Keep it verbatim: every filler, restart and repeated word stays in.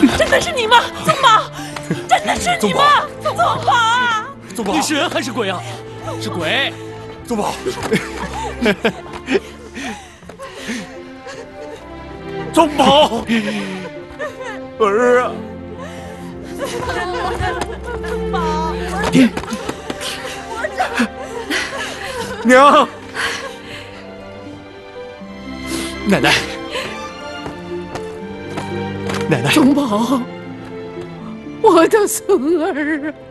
真的是你吗，宗宝？真的是你吗，宗宝啊？ 宗宝， 你是人还是鬼啊？是鬼。 宗宝，宗宝，儿啊！ 宗宝， 娘， 奶奶，奶奶， 宗宝，我的孙儿啊！